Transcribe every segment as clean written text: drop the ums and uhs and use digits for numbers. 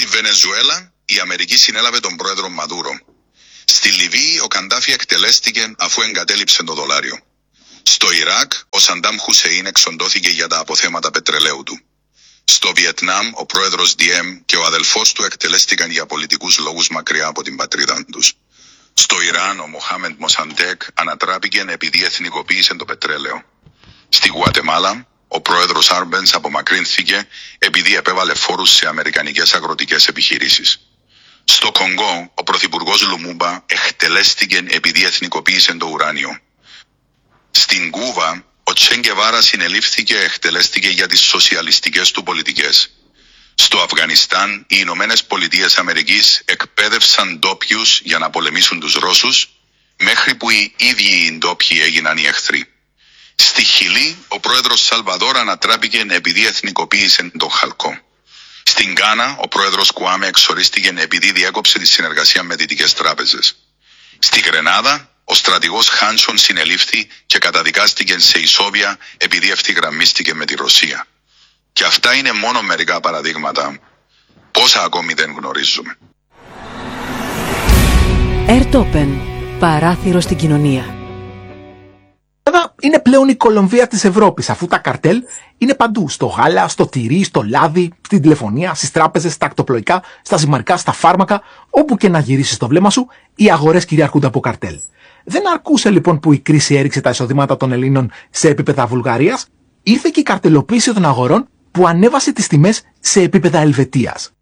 Στη Βενεζουέλα, η Αμερική συνέλαβε τον πρόεδρο Μαδούρο. Στη Λιβύη, ο Καντάφη εκτελέστηκε αφού εγκατέλειψε το δολάριο. Στο Ιράκ, ο Σαντάμ Χουσεΐν εξοντώθηκε για τα αποθέματα πετρελαίου του. Στο Βιετνάμ, ο πρόεδρος Διέμ και ο αδελφός του εκτελέστηκαν για πολιτικούς λόγους μακριά από την πατρίδα τους. Στο Ιράν, ο Μοχάμεντ Μοσαντέκ ανατράπηκε επειδή εθνικοποίησε το πετρέλαιο. Στη Γουατεμάλα, ο πρόεδρος Άρμπενς απομακρύνθηκε επειδή επέβαλε φόρους σε αμερικανικές αγροτικές επιχειρήσεις. Στο Κονγκό, ο πρωθυπουργός Λουμούμπα εκτελέστηκε επειδή εθνικοποίησε το ουράνιο. Στην Κούβα, ο Τσέ Γκεβάρα συνελήφθηκε και εκτελέστηκε για τις σοσιαλιστικές του πολιτικές. Στο Αφγανιστάν, οι Ηνωμένες Πολιτείες Αμερικής εκπαίδευσαν ντόπιους για να πολεμήσουν τους Ρώσους, μέχρι που οι ίδιοι οι ντόπιοι έγιναν οι εχθροί. Στη Χιλή, ο πρόεδρος Σαλβαδόρ ανατράπηκε επειδή εθνικοποίησε τον χαλκό. Στην Γκάνα, ο πρόεδρος Κουάμε εξορίστηκε επειδή διέκοψε τη συνεργασία με δυτικές τράπεζες. Στη Γρενάδα, ο στρατηγός Χάνσον συνελήφθη και καταδικάστηκε σε ισόβια επειδή ευθυγραμμίστηκε με τη Ρωσία. Και αυτά είναι μόνο μερικά παραδείγματα. Πόσα ακόμη δεν γνωρίζουμε. Ερτόπεν, παράθυρο στην κοινωνία. Είναι πλέον η Κολομβία της Ευρώπης, αφού τα καρτέλ είναι παντού. Στο γάλα, στο τυρί, στο λάδι, στην τηλεφωνία, στις τράπεζες, στα ακτοπλοϊκά, στα ζυμαρικά, στα φάρμακα. Όπου και να γυρίσεις το βλέμμα σου, οι αγορές κυριαρχούνται από καρτέλ. Δεν αρκούσε λοιπόν που η κρίση έριξε τα εισοδήματα των Ελλήνων σε επίπεδα Βουλγαρίας, ήρθε και η καρτελοποίηση των αγορών που ανέβασε τις τιμές σε επίπεδα Ελβετίας.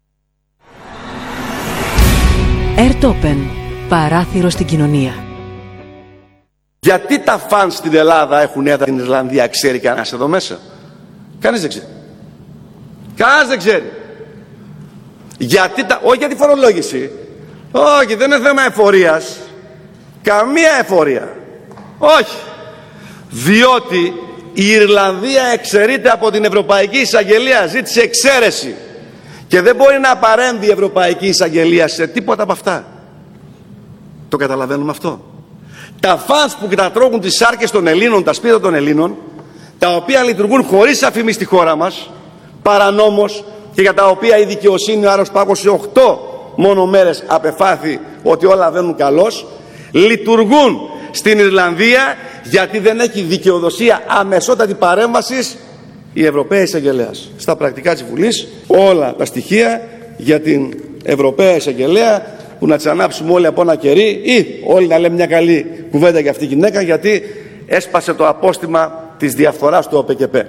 Ερτόπεν, παράθυρο στην κοινωνία. Γιατί τα φαν στην Ελλάδα έχουν έδρα στην Ιρλανδία, ξέρει κανένας εδώ μέσα? Κανείς δεν ξέρει. Κανένας δεν ξέρει. Γιατί όχι για τη φορολόγηση. Όχι, δεν είναι θέμα εφορίας. Καμία εφορία. Όχι. Διότι η Ιρλανδία εξαιρείται από την Ευρωπαϊκή Εισαγγελία. Ζήτησε εξαίρεση. Και δεν μπορεί να παρέμβει η Ευρωπαϊκή Εισαγγελία σε τίποτα από αυτά. Το καταλαβαίνουμε αυτό? Τα φανς που κατατρώγουν τις σάρκες των Ελλήνων, τα σπίτια των Ελλήνων, τα οποία λειτουργούν χωρίς αφήμι στη χώρα μας, παρανόμως, και για τα οποία η δικαιοσύνη, ο Άρος Πάγος, σε 8 μόνο μέρες απεφάθη ότι όλα βαίνουν καλώς, λειτουργούν στην Ιρλανδία γιατί δεν έχει δικαιοδοσία αμεσότατη παρέμβασης η Ευρωπαία Εισαγγελέας. Στα πρακτικά της Βουλής όλα τα στοιχεία για την Ευρωπαία Εισαγγελέα, που να τις ανάψουμε όλοι από ένα κερί ή όλοι να λέμε μια καλή κουβέντα για αυτή η γυναίκα, γιατί έσπασε το απόστημα της διαφθοράς του ΟΠΚΠ.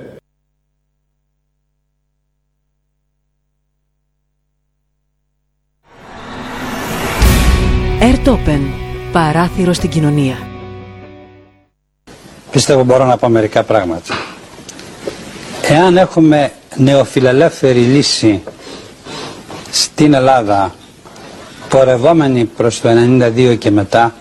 Ερτόπεν, παράθυρο στην κοινωνία. Πιστεύω μπορώ να πω μερικά πράγματα. Εάν έχουμε νεοφιλελεύθερη λύση στην Ελλάδα, πορευόμενη προς το 92 και μετά,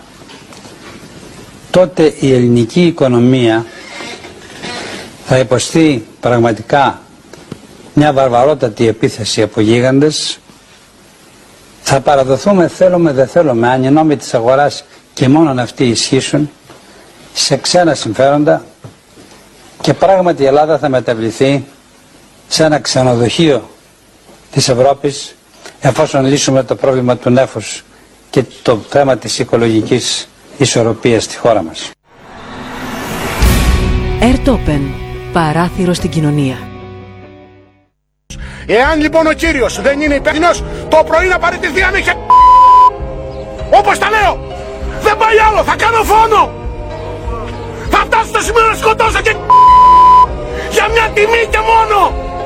τότε η ελληνική οικονομία θα υποστεί πραγματικά μια βαρβαρότατη επίθεση από γίγαντες. Θα παραδοθούμε, θέλουμε δεν θέλουμε, αν οι νόμοι της αγοράς και μόνον αυτοί ισχύσουν, σε ξένα συμφέροντα, και πράγματι η Ελλάδα θα μεταβληθεί σε ένα ξενοδοχείο της Ευρώπης, εφόσον λύσουμε το πρόβλημα του νέφους και το θέμα της οικολογικής ισορροπίας στη χώρα μας. Ερτόπεν, παράθυρο στην κοινωνία. Εάν λοιπόν ο κύριος δεν είναι υπεύθυνος, το πρωί να παραιτηθεί αν είχε... Όπως τα λέω, δεν πάει άλλο, θα κάνω φόνο. Θα φτάσω στο σημείο να σκοτώσω και... για μια τιμή και μόνο.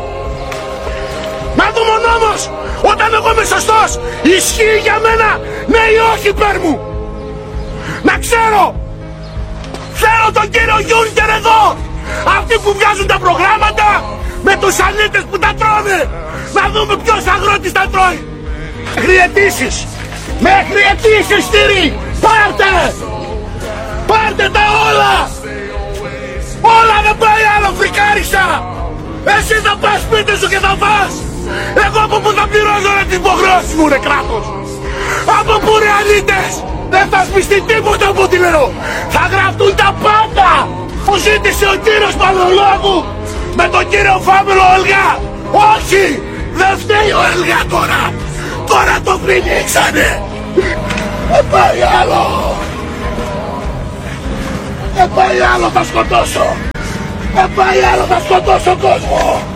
Να δούμε ο νόμος, όταν εγώ είμαι σωστός, ισχύει για μένα, ναι ή όχι υπέρ μου. Να ξέρω. Θέλω τον κύριο Γιούνκερ εδώ. Αυτοί που βγάζουν τα προγράμματα με τους αλήτες που τα τρώνε. Να δούμε ποιος αγρότης τα τρώει. Μέχρι αιτήσεις. Μέχρι αιτήσεις στήρι. Πάρτε. Πάρτε τα όλα. Όλα δεν πάει άλλο, φρικάρισα. Εσύ θα πας σπίτι σου και θα φας. Εγώ από πού θα πληρώσω ρε τις υποχρεώσεις μου ρε κράτος. Από πού ρε αλήτες. Δεν θα σμιστεί τίποτα από ό,τι λέω. Θα γραφτούν τα πάντα που ζήτησε ο κύριος Πανολόγου με τον κύριο Φάμελο Ολγά. Όχι. Δεν φταίει πάει ο Έλγα τώρα. Τώρα το πνίξανε. Δεν πάει άλλο. Δεν πάει άλλο, θα σκοτώσω. Δεν πάει άλλο, θα σκοτώσω κόσμο.